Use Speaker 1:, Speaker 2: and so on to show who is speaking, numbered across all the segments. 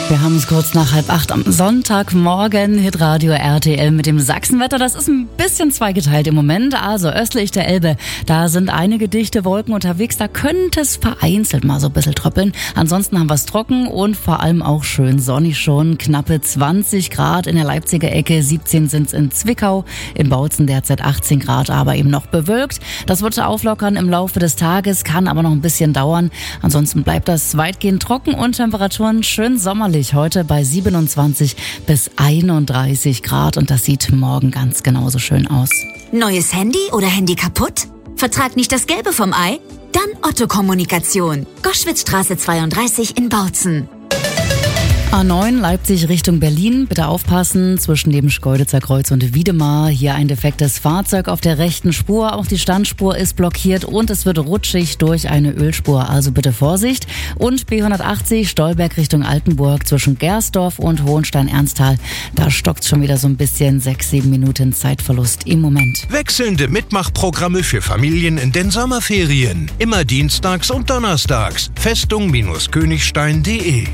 Speaker 1: Wir haben es kurz nach 7:30 am Sonntagmorgen. Hitradio RTL mit dem Sachsenwetter. Das ist ein bisschen zweigeteilt im Moment. Also östlich der Elbe, da sind einige dichte Wolken unterwegs. Da könnte es vereinzelt mal so ein bisschen tröppeln. Ansonsten haben wir es trocken und vor allem auch schön sonnig schon. Knappe 20 Grad in der Leipziger Ecke, 17 sind es in Zwickau. In Bautzen derzeit 18 Grad, aber eben noch bewölkt. Das wird auflockern im Laufe des Tages, kann aber noch ein bisschen dauern. Ansonsten bleibt das weitgehend trocken und Temperaturen schön sommerlich. Heute bei 27 bis 31 Grad und das sieht morgen ganz genauso schön aus.
Speaker 2: Neues Handy oder Handy kaputt? Vertrag nicht das Gelbe vom Ei? Dann Otto Kommunikation. Goschwitzstraße 32 in Bautzen.
Speaker 1: A9 Leipzig Richtung Berlin. Bitte aufpassen zwischen dem Schkeuditzer Kreuz und Wiedemar. Hier ein defektes Fahrzeug auf der rechten Spur. Auch die Standspur ist blockiert und es wird rutschig durch eine Ölspur. Also bitte Vorsicht. Und B180 Stolberg Richtung Altenburg zwischen Gersdorf und Hohenstein-Ernsthal. Da stockt's schon wieder so ein bisschen. 6-7 Minuten Zeitverlust im Moment.
Speaker 3: Wechselnde Mitmachprogramme für Familien in den Sommerferien. Immer dienstags und donnerstags. Festung-Königstein.de.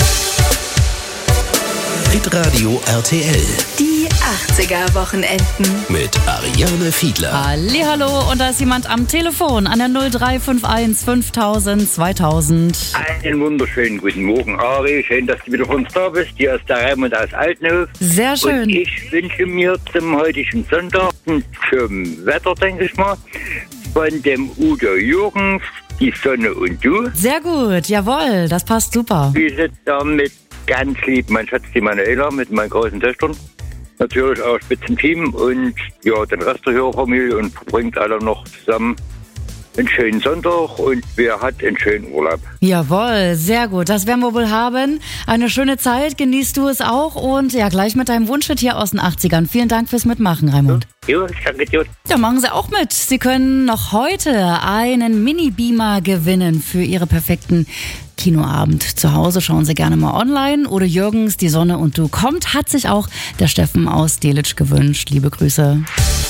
Speaker 4: Hitradio RTL.
Speaker 2: Die 80er-Wochenenden.
Speaker 4: Mit Ariane Fiedler.
Speaker 1: Hallihallo, und da ist jemand am Telefon an der 0351 5000 2000.
Speaker 5: Einen wunderschönen guten Morgen, Ari. Schön, dass du wieder von uns da bist. Hier ist der Raimund aus Altenhof.
Speaker 1: Sehr schön.
Speaker 5: Und ich wünsche mir zum heutigen Sonntag und zum Wetter, denke ich mal, von dem Udo Jürgens, Die Sonne und du.
Speaker 1: Sehr gut, jawohl, das passt super.
Speaker 5: Wir sitzen da mit ganz lieb mein Schatz, die Manuela, mit meinen großen Töchtern. Natürlich auch Spitzenteam und ja, den Rest der Hörerfamilie und verbringt alle noch zusammen einen schönen Sonntag und wer hat einen schönen Urlaub.
Speaker 1: Jawohl, sehr gut. Das werden wir wohl haben. Eine schöne Zeit, genießt du es auch und ja, gleich mit deinem Wunschhit hier aus den 80ern. Vielen Dank fürs Mitmachen, Raimund.
Speaker 5: Jo, danke dir.
Speaker 1: Ja, machen Sie auch mit. Sie können noch heute einen Mini-Beamer gewinnen für Ihre perfekten Kinoabend. Zu Hause schauen Sie gerne mal online. Oder Jürgens, Die Sonne und du kommt, hat sich auch der Steffen aus Delitzsch gewünscht. Liebe Grüße.